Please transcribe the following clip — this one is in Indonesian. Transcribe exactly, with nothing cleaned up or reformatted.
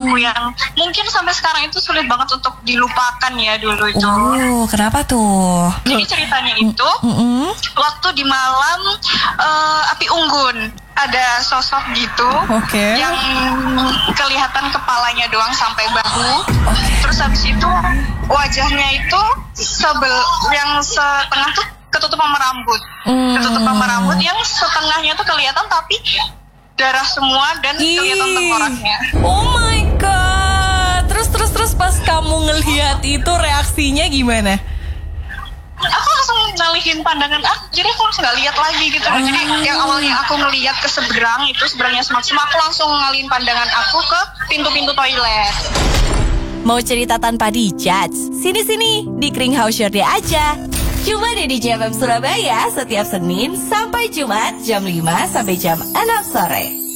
lagu yang mungkin sampai sekarang itu sulit banget untuk dilupakan ya dulu itu. Oh, kenapa tuh? Jadi ceritanya itu Mm-mm. waktu di malam uh, api unggun ada sosok gitu okay. yang kelihatan kepalanya doang sampai bahu. Okay. Terus habis itu wajahnya itu sebel yang setengah tuh ketutup sama rambut, mm. ketutup sama rambut yang setengahnya tuh kelihatan tapi darah semua dan Ih. kelihatan tengkoraknya. Oh my god. Terus terus terus pas kamu ngelihat itu reaksinya gimana? Aku langsung ngalihin pandangan aku, jadi aku langsung nggak lihat lagi gitu. Oh. Jadi yang awalnya aku ngelihat ke seberang itu seberangnya semak-semak, aku langsung ngalihin pandangan aku ke pintu-pintu toilet. Mau cerita tanpa dijudge? Sini-sini di Kring House Shorty aja. Cuma di D J F M Surabaya setiap Senin sampai Jumat jam lima sampai jam enam sore.